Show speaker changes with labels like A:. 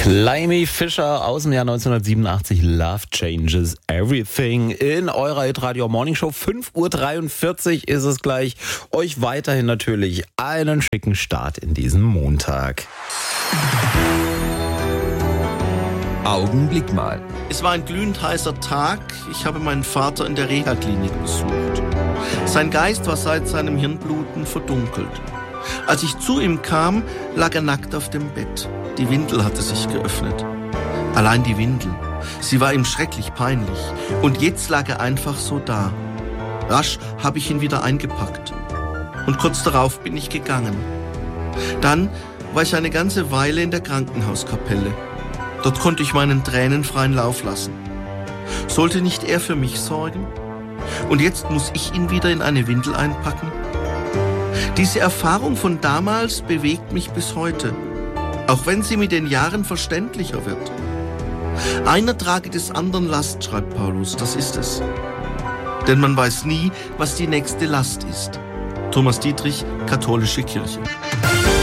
A: Climie Fischer aus dem Jahr 1987, Love Changes Everything in eurer Hitradio Morning Show. 5:43 Uhr ist es gleich. Euch weiterhin natürlich einen schicken Start in diesen Montag.
B: Augenblick mal.
C: Es war ein glühend heißer Tag. Ich habe meinen Vater in der Reha-Klinik besucht. Sein Geist war seit seinem Hirnbluten verdunkelt. Als ich zu ihm kam, lag er nackt auf dem Bett. Die Windel hatte sich geöffnet. Allein die Windel. Sie war ihm schrecklich peinlich. Und jetzt lag er einfach so da. Rasch habe ich ihn wieder eingepackt. Und kurz darauf bin ich gegangen. Dann war ich eine ganze Weile in der Krankenhauskapelle. Dort konnte ich meinen Tränen freien Lauf lassen. Sollte nicht er für mich sorgen? Und jetzt muss ich ihn wieder in eine Windel einpacken? Diese Erfahrung von damals bewegt mich bis heute, auch wenn sie mit den Jahren verständlicher wird. Einer trage des anderen Last, schreibt Paulus, das ist es. Denn man weiß nie, was die nächste Last ist. Thomas Dietrich, Katholische Kirche.